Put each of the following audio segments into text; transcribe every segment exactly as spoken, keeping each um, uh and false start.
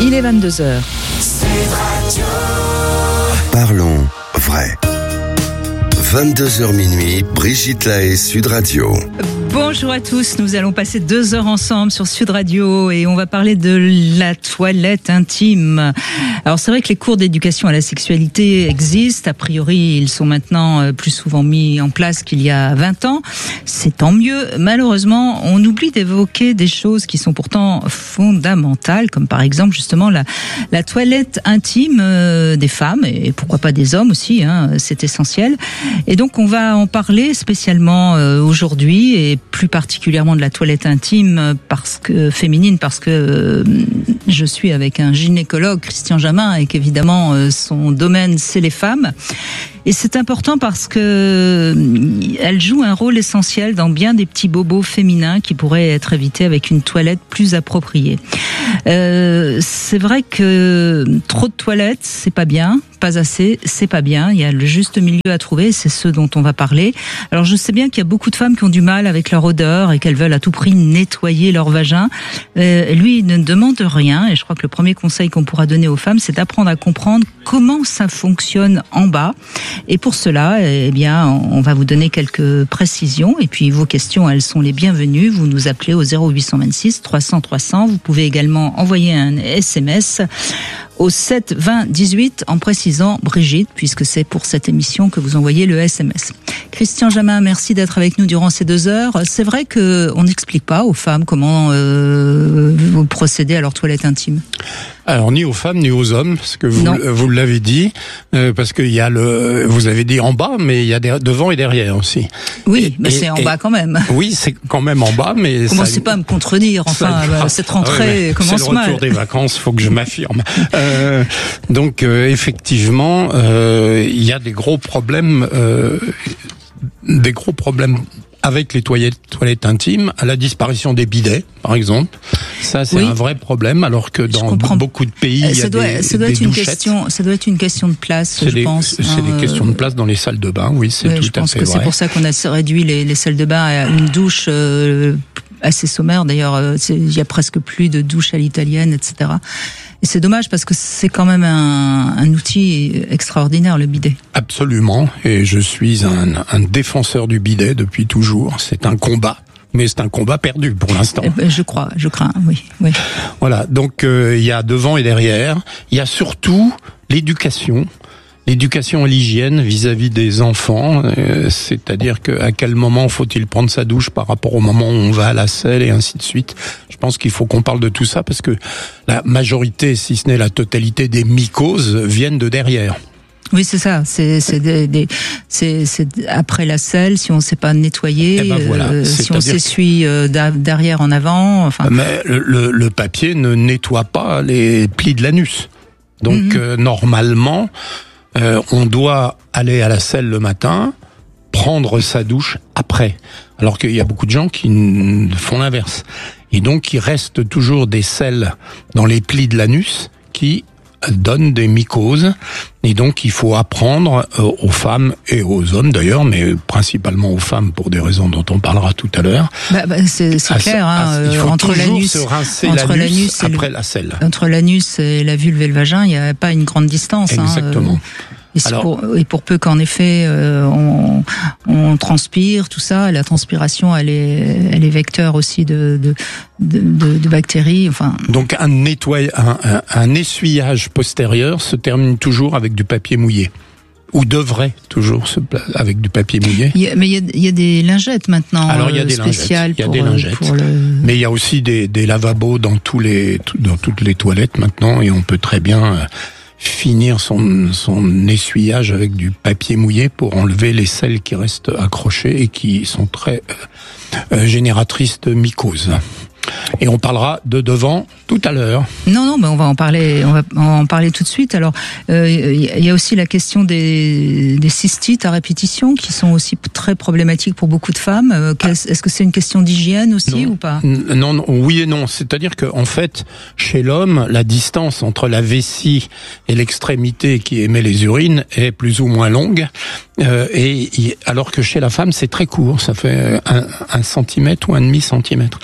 Il est vingt-deux heures. Parlons vrai. vingt-deux heures minuit, Brigitte Lahaie, Sud Radio. Bonjour à tous, nous allons passer deux heures ensemble sur Sud Radio et on va parler de la toilette intime. Alors c'est vrai que les cours d'éducation à la sexualité existent, a priori ils sont maintenant plus souvent mis en place qu'il y a vingt ans, c'est tant mieux. Malheureusement, on oublie d'évoquer des choses qui sont pourtant fondamentales, comme par exemple justement la, la toilette intime des femmes et pourquoi pas des hommes aussi, hein, c'est essentiel. Et donc on va en parler spécialement aujourd'hui et plus particulièrement de la toilette intime parce que féminine parce que euh, je suis avec un gynécologue, Christian Jamin, et qu'évidemment euh, son domaine c'est les femmes. Et c'est important parce que euh, elle joue un rôle essentiel dans bien des petits bobos féminins qui pourraient être évités avec une toilette plus appropriée. Euh, c'est vrai que trop de toilettes, c'est pas bien, pas assez, c'est pas bien. Il y a le juste milieu à trouver, c'est ce dont on va parler. Alors je sais bien qu'il y a beaucoup de femmes qui ont du mal avec leur odeur et qu'elles veulent à tout prix nettoyer leur vagin. Euh, lui, il ne demande rien et je crois que le premier conseil qu'on pourra donner aux femmes, c'est d'apprendre à comprendre comment ça fonctionne en bas. Et pour cela, eh bien, on va vous donner quelques précisions. Et puis, vos questions, elles sont les bienvenues. Vous nous appelez au zéro huit cent vingt-six trois cents trois cents. Vous pouvez également envoyer un S M S au sept vingt dix-huit en précisant Brigitte, puisque c'est pour cette émission que vous envoyez le S M S. Christian Jamin, merci d'être avec nous durant ces deux heures. C'est vrai qu'on n'explique pas aux femmes comment euh, vous procédez à leur toilette intime. Alors ni aux femmes ni aux hommes, parce que vous, vous l'avez dit, euh, parce qu'il y a le, vous avez dit en bas, mais il y a des, devant et derrière aussi. Oui, et, mais et, c'est en et, bas quand même. Oui, c'est quand même en bas, mais commencez ça, pas à me contredire. Enfin, bah, cette rentrée ouais, commence mal. C'est le retour mal. des vacances, faut que je m'affirme. euh, donc euh, effectivement, euh, il y a des gros problèmes, euh, des gros problèmes. Avec les toilettes, toilettes intimes, à la disparition des bidets, par exemple. Ça, c'est oui. un vrai problème, alors que dans beaucoup de pays, il y a doit, des, ça doit des être une douchettes. Question, ça doit être une question de place, c'est je des, pense. C'est hein, des questions de place dans les salles de bain, oui, c'est ouais, tout je à pense fait que vrai. C'est pour ça qu'on a réduit les, les salles de bain à une douche euh, assez sommaire. D'ailleurs, il y a presque plus de douches à l'italienne, et cetera. Et c'est dommage parce que c'est quand même un, un outil extraordinaire, le bidet. Absolument. Et je suis un, un défenseur du bidet depuis toujours. C'est un combat. Mais c'est un combat perdu pour l'instant. Je crois, je crains, oui. oui. Voilà. Donc, euh, il y a devant et derrière. Il y a surtout l'éducation. L'éducation à l'hygiène vis-à-vis des enfants, euh, c'est-à-dire que à quel moment faut-il prendre sa douche par rapport au moment où on va à la selle et ainsi de suite. Je pense qu'il faut qu'on parle de tout ça parce que la majorité, si ce n'est la totalité des mycoses, viennent de derrière. Oui, c'est ça. C'est, c'est, des, des, c'est, c'est après la selle, si on ne sait pas nettoyer, eh ben voilà. euh, si on s'essuie euh, derrière en avant. Enfin. Mais le, le, le papier ne nettoie pas les plis de l'anus. Donc mm-hmm. euh, normalement. Euh, on doit aller à la selle le matin, prendre sa douche après. Alors qu'il y a beaucoup de gens qui font l'inverse. Et donc, il reste toujours des selles dans les plis de l'anus qui donnent des mycoses. Et donc, il faut apprendre aux femmes et aux hommes d'ailleurs, mais principalement aux femmes pour des raisons dont on parlera tout à l'heure. Bah, bah, c'est, c'est clair, hein, il faut entre l'anus, se rincer entre l'anus, l'anus après le, la selle. Entre l'anus et la vulve et le vagin, il n'y a pas une grande distance. Exactement. Hein, Et, Alors, pour, et pour peu qu'en effet euh, on, on transpire, tout ça, la transpiration, elle est, elle est vecteur aussi de, de, de, de, de bactéries. Enfin. Donc un nettoyage, un, un, un essuyage postérieur se termine toujours avec du papier mouillé. Ou devrait toujours se avec du papier mouillé. Il y a, mais il y, a, il y a des lingettes maintenant. Alors il y a des spéciales lingettes. Il y a pour, des lingettes. Pour le... Mais il y a aussi des, des lavabos dans tous les, dans toutes les toilettes maintenant, et on peut très bien finir son, son essuyage avec du papier mouillé pour enlever les selles qui restent accrochées et qui sont très euh, génératrices de mycoses. Et on parlera de devant tout à l'heure. Non, non, mais on va en parler, on va en parler tout de suite. Alors, il euh, y a aussi la question des, des cystites à répétition qui sont aussi très problématiques pour beaucoup de femmes. Euh, est-ce que c'est une question d'hygiène aussi non. ou pas ? Non, non, oui et non. C'est-à-dire que en fait, chez l'homme, la distance entre la vessie et l'extrémité qui émet les urines est plus ou moins longue. Euh, et alors que chez la femme, c'est très court. Ça fait un, un centimètre ou un demi centimètre.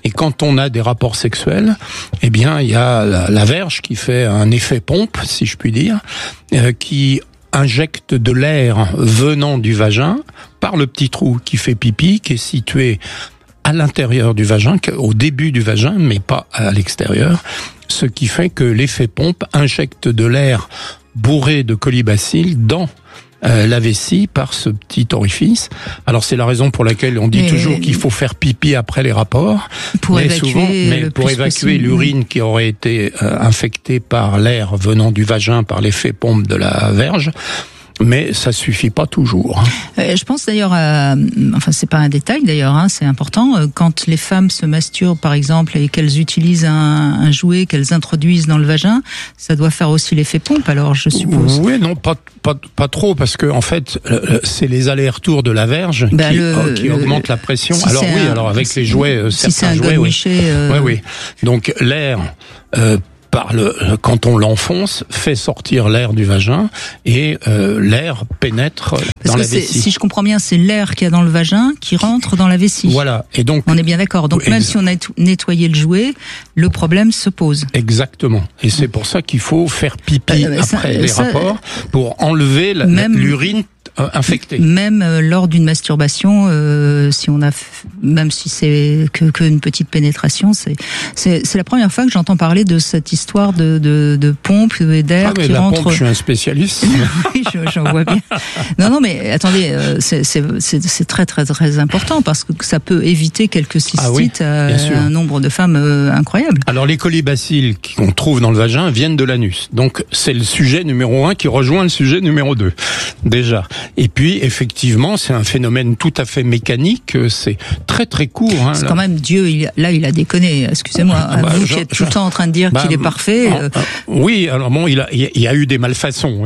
Et quand on a des rapports sexuels, eh bien, il y a la, la verge qui fait un effet pompe, si je puis dire, euh, qui injecte de l'air venant du vagin par le petit trou qui fait pipi, qui est situé à l'intérieur du vagin, au début du vagin, mais pas à l'extérieur, ce qui fait que l'effet pompe injecte de l'air bourré de colibacilles dans Euh, la vessie par ce petit orifice. Alors c'est la raison pour laquelle on dit mais toujours qu'il faut faire pipi après les rapports, pour mais évacuer souvent, mais le pour plus évacuer possible. l'urine qui aurait été euh, infectée par l'air venant du vagin par l'effet pompe de la verge. Mais ça suffit pas toujours. Euh, je pense d'ailleurs, à, enfin c'est pas un détail d'ailleurs, hein, c'est important. Euh, quand les femmes se masturbent par exemple et qu'elles utilisent un, un jouet qu'elles introduisent dans le vagin, ça doit faire aussi l'effet pompe. Alors je suppose. Oui, non, pas pas pas trop parce que en fait c'est les allers-retours de la verge bah, qui, le, euh, qui le, augmentent la pression. Si alors oui, un, alors avec les jouets, euh, si certains c'est un jouets, oui. euh... oui, oui. Donc l'air. Euh, Par le, quand on l'enfonce, fait sortir l'air du vagin et euh, l'air pénètre Parce dans que la vessie. Si je comprends bien, c'est l'air qu'il y a dans le vagin qui rentre dans la vessie. Voilà. Et donc, on est bien d'accord. Donc même si on a nettoyé le jouet, le problème se pose. Exactement. Et c'est pour ça qu'il faut faire pipi euh, après ça, les ça, rapports pour enlever la, même, l'urine euh, infectée. Même euh, lors d'une masturbation, euh, si on a, f... même si c'est que qu'une petite pénétration, c'est c'est c'est la première fois que j'entends parler de cette histoire de de, de pompe et d'air ah, mais qui la rentre. Pompe, je suis un spécialiste. Oui, j'en vois bien. Non, non, mais attendez, euh, c'est c'est c'est très très très important parce que ça peut éviter quelques cystites ah oui, à un nombre de femmes euh, incroyable. Alors les colibacilles qu'on trouve dans le vagin viennent de l'anus. Donc c'est le sujet numéro un qui rejoint le sujet numéro deux. Déjà. Et puis effectivement, c'est un phénomène tout à fait mécanique. C'est très très court. Hein, c'est là. Quand même Dieu. Il, là, il a déconné. Excusez-moi. Ah, bah, vous je, qui êtes je, tout le temps en train de dire bah, qu'il est parfait. Euh... Oui. Alors bon, il a il y a eu des malfaçons.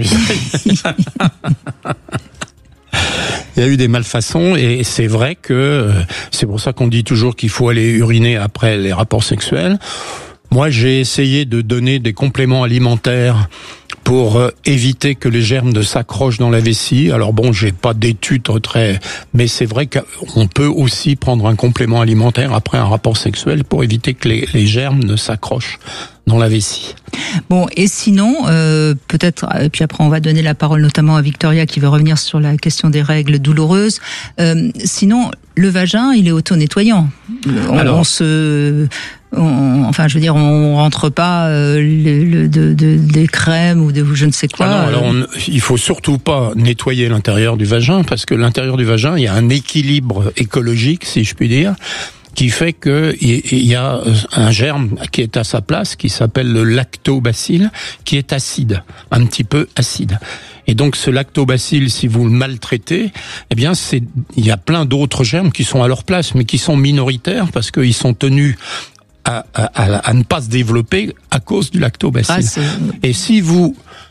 Il y a eu des malfaçons et c'est vrai que c'est pour ça qu'on dit toujours qu'il faut aller uriner après les rapports sexuels. Moi, j'ai essayé de donner des compléments alimentaires pour éviter que les germes ne s'accrochent dans la vessie. Alors bon, j'ai pas d'études très, mais c'est vrai qu'on peut aussi prendre un complément alimentaire après un rapport sexuel pour éviter que les, les germes ne s'accrochent dans la vessie. Bon, et sinon, euh, peut-être, et puis après on va donner la parole notamment à Victoria qui veut revenir sur la question des règles douloureuses. Euh, sinon, le vagin, il est auto-nettoyant. On, Alors, on se... On, enfin, je veux dire, on rentre pas euh, le, le, de, de, des crèmes ou de je ne sais quoi. Ah non, alors on, il faut surtout pas nettoyer l'intérieur du vagin parce que l'intérieur du vagin, il y a un équilibre écologique, si je puis dire, qui fait que il y a un germe qui est à sa place, qui s'appelle le lactobacille, qui est acide, un petit peu acide. Et donc ce lactobacille, si vous le maltraitez, eh bien c'est, il y a plein d'autres germes qui sont à leur place, mais qui sont minoritaires parce qu'ils sont tenus À, à, à ne pas se développer à cause du lactobacille. Ah, et si vous,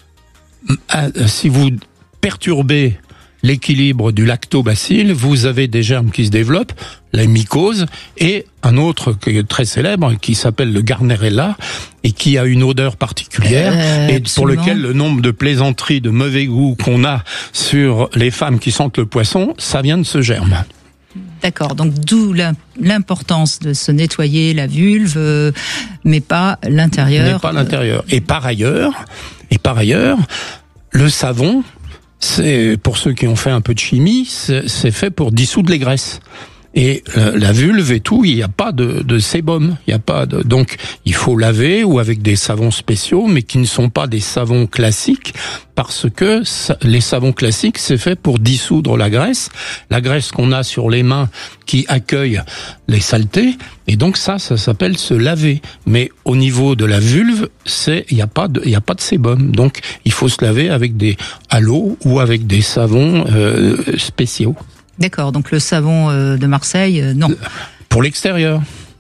à, si vous perturbez l'équilibre du lactobacille, vous avez des germes qui se développent, la mycose, et un autre qui est très célèbre, qui s'appelle le Gardnerella, et qui a une odeur particulière, euh, et absolument. Pour lequel le nombre de plaisanteries de mauvais goût qu'on a sur les femmes qui sentent le poisson, ça vient de ce germe. D'accord, donc d'où l'importance de se nettoyer la vulve, euh, mais pas l'intérieur. Mais pas l'intérieur. Et par ailleurs, et par ailleurs, le savon, c'est pour ceux qui ont fait un peu de chimie, c'est fait pour dissoudre les graisses. Et euh, la vulve et tout, il n'y a pas de, de sébum, il y a pas de, donc il faut laver ou avec des savons spéciaux, mais qui ne sont pas des savons classiques, parce que ça, les savons classiques, c'est fait pour dissoudre la graisse, la graisse qu'on a sur les mains qui accueille les saletés, et donc ça, ça s'appelle se laver. Mais au niveau de la vulve, c'est, il n'y a pas de, il y a pas de sébum, donc il faut se laver avec des à l'eau ou avec des savons euh, spéciaux. D'accord, donc le savon euh, de Marseille, euh, non. Pour l'extérieur.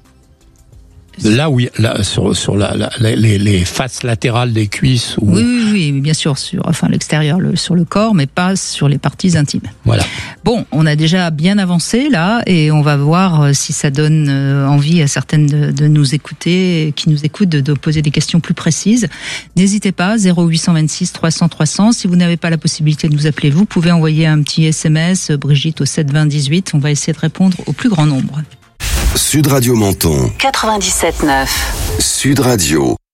Là où il y a, là, sur, sur la, la, les, les faces latérales des cuisses. Ou... Oui, oui, oui, bien sûr, sur, enfin l'extérieur, le, sur le corps, mais pas sur les parties intimes. Voilà. Bon, on a déjà bien avancé là, et on va voir si ça donne envie à certaines de, de nous écouter, qui nous écoutent, de, de poser des questions plus précises. N'hésitez pas, zéro huit cent vingt-six trois cents trois cents. Si vous n'avez pas la possibilité de nous appeler, vous pouvez envoyer un petit S M S, Brigitte au sept vingt dix-huit. On va essayer de répondre au plus grand nombre. Sud Radio Menton. quatre-vingt-dix-sept neuf. Sud Radio.